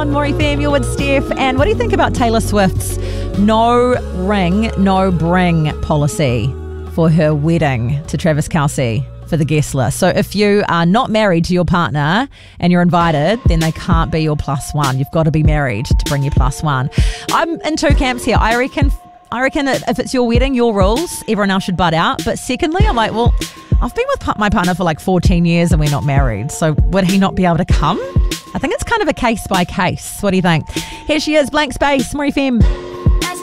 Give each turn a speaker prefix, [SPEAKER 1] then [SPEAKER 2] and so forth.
[SPEAKER 1] on More FM. You're with Steph. And what do you think about Taylor Swift's no ring, no bring policy for her wedding to Travis Kelce for the guest list? So if you are not married to your partner and you're invited, then they can't be your plus one. You've got to be married to bring your plus one. I'm in two camps here. I reckon that if it's your wedding, your rules, everyone else should butt out. But secondly, I'm like, well, I've been with my partner for like 14 years and we're not married. So would he not be able to come? I think it's kind of a case by case. What do you think? Here she is, Blank Space, More FM.